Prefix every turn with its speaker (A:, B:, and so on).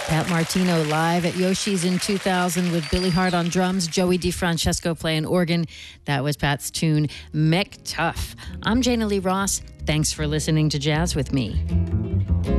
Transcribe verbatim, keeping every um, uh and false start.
A: Pat Martino live at Yoshi's in two thousand with Billy Hart on drums, Joey DeFrancesco playing organ. That was Pat's tune, McTuff. I'm Jana Lee Ross. Thanks for listening to Jazz with Me.